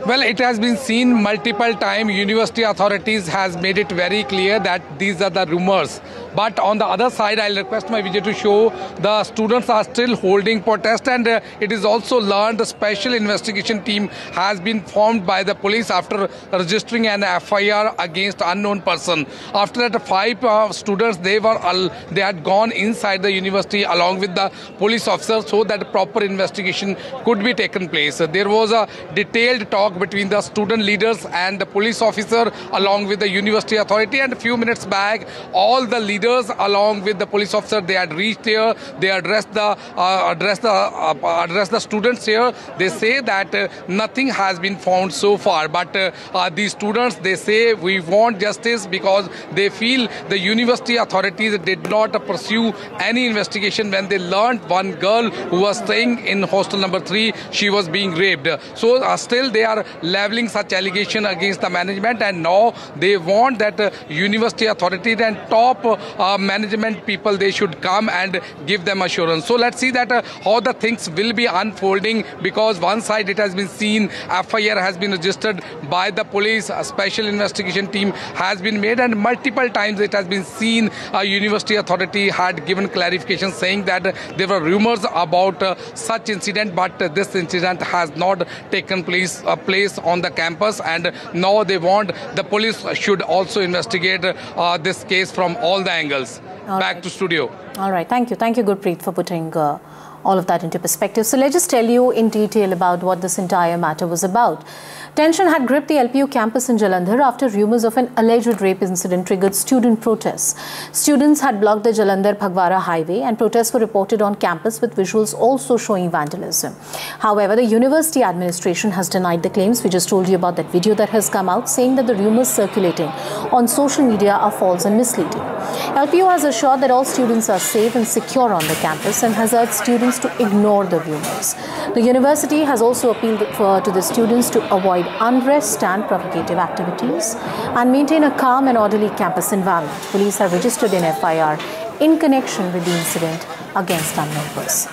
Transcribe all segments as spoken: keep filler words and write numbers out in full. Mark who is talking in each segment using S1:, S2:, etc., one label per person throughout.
S1: Well, it has been seen multiple times. University authorities has made it very clear that these are the rumors. But on the other side, I'll request my video to show the students are still holding protest, and uh, it is also learned the special investigation team has been formed by the police after registering an F I R against unknown person. After that, five uh, students they were uh, they had gone inside the university along with the police officers so that proper investigation could be taken place. There was a detailed talk between the student leaders and the police officer along with the university authority, and a few minutes back all the leaders along with the police officer they had reached here. They addressed the uh, addressed the uh, addressed the students here. They say that uh, nothing has been found so far, but uh, uh, these students they say we want justice because they feel the university authorities did not pursue any investigation when they learned one girl who was staying in hostel number three, she was being raped. So uh, still they are leveling such allegation against the management, and now they want that uh, university authorities and top uh, uh, management people they should come and give them assurance. So let's see that uh, how the things will be unfolding, because one side it has been seen F I R has been registered by the police, a special investigation team has been made, and multiple times it has been seen a university authority had given clarification saying that uh, there were rumors about uh, such incident, but uh, this incident has not taken place uh, place on the campus, and now they want the police should also investigate uh, this case from all the angles. All Back right. to studio.
S2: All right, thank you. Thank you, Gurpreet, for putting uh, all of that into perspective. So let's just tell you in detail about what this entire matter was about. Tension had gripped the L P U campus in Jalandhar after rumours of an alleged rape incident triggered student protests. Students had blocked the Jalandhar-Phagwara highway, and protests were reported on campus with visuals also showing vandalism. However, the university administration has denied the claims. We just told you about that video that has come out saying that the rumours circulating on social media are false and misleading. L P U has assured that all students are safe and secure on the campus and has urged students to ignore the rumours. The university has also appealed for, to the students to avoid unrest and provocative activities and maintain a calm and orderly campus environment. Police have registered an F I R in connection with the incident against unknown person.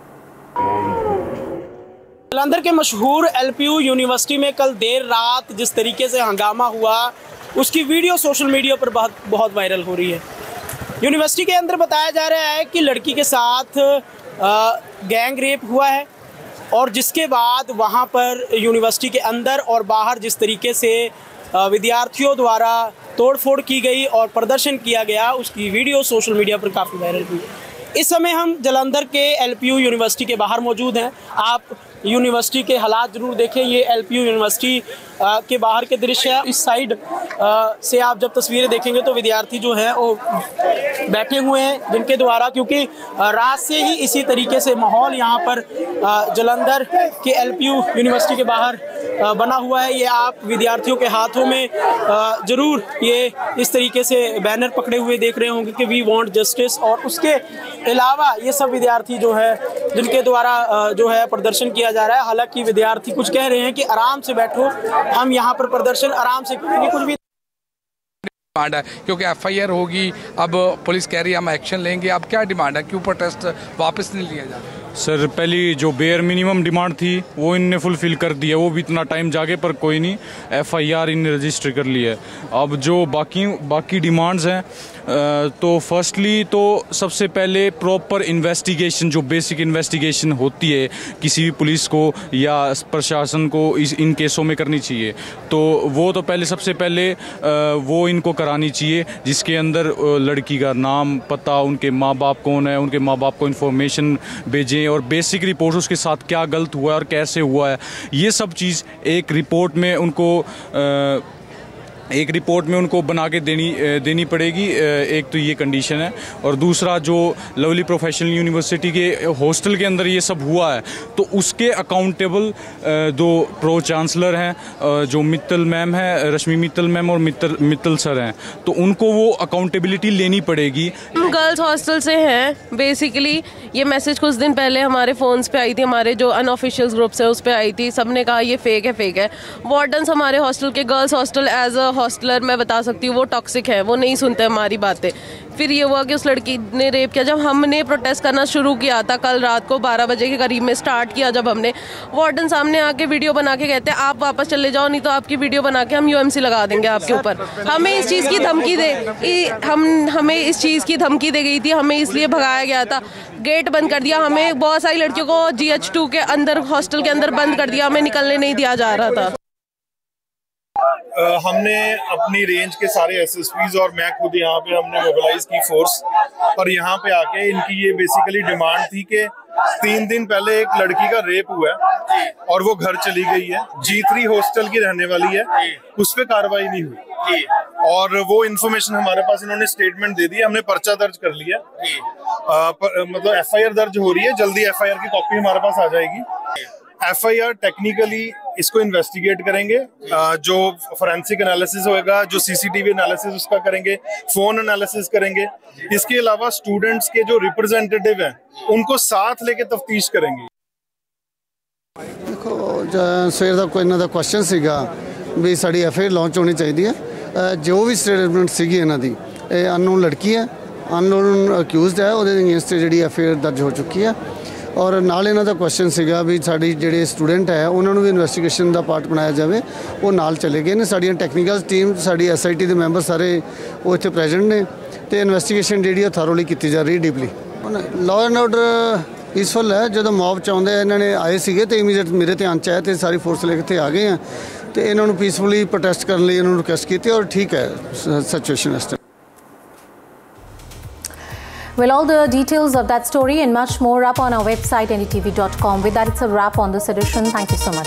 S3: Jalandhar के मशहूर L P U university में कल देर रात जिस तरीके से हंगामा हुआ उसकी वीडियो सोशल मीडिया पर बहुत बहुत वायरल हो रही है। यूनिवर्सिटी के अंदर बताया जा रहा है कि लड़की के साथ गैंग रेप हुआ है, और जिसके बाद वहाँ पर यूनिवर्सिटी के अंदर और बाहर जिस तरीके से विद्यार्थियों द्वारा तोड़फोड़ की गई और प्रदर्शन किया गया उसकी वीडियो सोशल मीडिया पर काफ़ी वायरल हुई। इस समय हम जालंधर के एल पी यू यूनिवर्सिटी के बाहर मौजूद हैं। आप यूनिवर्सिटी के हालात ज़रूर देखें। ये एल पी यू यूनिवर्सिटी के बाहर के दृश्य है। इस साइड से आप जब तस्वीरें देखेंगे तो विद्यार्थी जो है वो बैठे हुए हैं, जिनके द्वारा क्योंकि रात से ही इसी तरीके से माहौल यहाँ पर जालंधर के एल पी यू यूनिवर्सिटी के बाहर बना हुआ है। ये आप विद्यार्थियों के हाथों में ज़रूर ये इस तरीके से बैनर पकड़े हुए देख रहे होंगे कि वी वांट जस्टिस, और उसके अलावा ये सब विद्यार्थी जो है जिनके द्वारा जो है प्रदर्शन किया जा रहा है। हालांकि विद्यार्थी कुछ कह रहे हैं कि आराम से बैठो, हम यहाँ पर प्रदर्शन आराम से करेंगे, कुछ भी
S1: डिमांड है क्योंकि एफ आई आर होगी। अब पुलिस कह रही है हम एक्शन लेंगे। अब क्या डिमांड है, क्यों प्रोटेस्ट वापस नहीं लिया जा रहा?
S4: सर, पहली जो बेयर मिनिमम डिमांड थी वो इनने फुलफिल कर दिया, वो भी इतना टाइम जाके पर कोई नहीं, एफ आई आर इनने रजिस्टर कर लिया। अब जो बाकी बाकी डिमांड्स हैं तो फर्स्टली तो सबसे पहले प्रॉपर इन्वेस्टिगेशन, जो बेसिक इन्वेस्टिगेशन होती है किसी भी पुलिस को या प्रशासन को इस इन केसों में करनी चाहिए, तो वो तो पहले सबसे पहले वो इनको करानी चाहिए, जिसके अंदर लड़की का नाम पता, उनके माँ बाप कौन है, उनके माँ बाप को इन्फॉर्मेशन भेजें और बेसिक रिपोर्ट उसके साथ क्या गलत हुआ है और कैसे हुआ है, ये सब चीज़ एक रिपोर्ट में उनको आ, एक रिपोर्ट में उनको बना के देनी देनी पड़ेगी। एक तो ये कंडीशन है, और दूसरा जो लवली प्रोफेशनल यूनिवर्सिटी के हॉस्टल के अंदर ये सब हुआ है तो उसके अकाउंटेबल दो प्रो चांसलर हैं, जो मित्तल मैम है, रश्मि मित्तल मैम और मित्तल मित्तल सर हैं, तो उनको वो अकाउंटेबिलिटी लेनी पड़ेगी।
S5: हम गर्ल्स हॉस्टल से हैं। बेसिकली ये मैसेज कुछ दिन पहले हमारे फ़ोन्स पे आई थी, हमारे जो अनऑफिशियल ग्रुप्स है उस पर आई थी, सबने कहा ये फेक है फेक है। वार्डन्स हमारे हॉस्टल के girls hostel as a hosteller मैं बता सकती हूँ वो टॉक्सिक है, वो नहीं सुनते हमारी बातें। फिर ये हुआ कि उस लड़की ने रेप किया। जब हमने प्रोटेस्ट करना शुरू किया था कल रात को बारह बजे के करीब में स्टार्ट किया, जब हमने, वार्डन सामने आके वीडियो बना के कहते हैं आप वापस चले जाओ, नहीं तो आपकी वीडियो बना के हम यूएमसी लगा देंगे आपके ऊपर। हमें इस चीज़ की धमकी दे हम हमें इस चीज़ की धमकी दे गई थी, हमें इसलिए भगाया गया था, गेट बंद कर दिया, हमें बहुत सारी लड़कियों को जी एच टू के अंदर हॉस्टल के अंदर बंद कर दिया, हमें निकलने नहीं दिया जा रहा था।
S6: Uh, हमने अपनी रेंज के सारे एसएसपीज और मैं खुद यहाँ पे हमने मोबिलाइज की फोर्स, और यहाँ पे आके इनकी ये बेसिकली डिमांड थी कि तीन दिन पहले एक लड़की का रेप हुआ है और वो घर चली गई है, जी थ्री हॉस्टल की रहने वाली है, उस पर कार्रवाई नहीं हुई और वो इन्फॉर्मेशन हमारे पास इन्होंने स्टेटमेंट दे दी, हमने पर्चा दर्ज कर लिया, मतलब एफआईआर दर्ज हो रही है, जल्दी एफआईआर की कॉपी हमारे पास आ जाएगी। एफआईआर टेक्निकली इसको इन्वेस्टिगेट करेंगे, जो फोरेंसिक एनालिसिस होएगा, जो सीसीटीवी एनालिसिस उसका करेंगे, फोन एनालिसिस करेंगे। इसके अलावा स्टूडेंट्स के जो रिप्रेजेंटेटिव हैं उनको साथ लेके तफ्तीश करेंगे।
S7: देखो सवेर का कोई इन्हों का क्वेश्चन सीगा भी साड़ी एफआईआर लॉन्च होनी चाहिए है, जो भी स्टेटमेंट सीगी इन्हों की, अननोन लड़की है, अननोन अक्यूज़ड है, वो अगेंस्ट जी एफआईआर दर्ज हो चुकी है। और नाल इन्हों का क्वेश्चन सीगा भी साड़ी जिहड़े स्टूडेंट है उन्होंने भी इन्वेस्टिगेशन का पार्ट बनाया जाए, वो नाल चले गए ने। साड़ियां technical team, sari S I T के मैंबर सारे वो इत्थे प्रेजेंट ने, तो इन्वेस्टिगेशन जी थारोली की जा रही deeply. Law and order peaceful है, जो मॉब चाहते इन्होंने आए थे तो इमीडिएट मेरे ध्यान च आए तो सारी फोर्स लेके इत्थे आ गए हैं, तो इन्होंने पीसफुली प्रोटेस्ट करने लिए इन्होंने रिक्वेस्ट की और ठीक है सिचुएशन इस time.
S2: Well, all the details of that story and much more up on our website N D T V dot com. With that, it's a wrap on this edition. Thank you so much.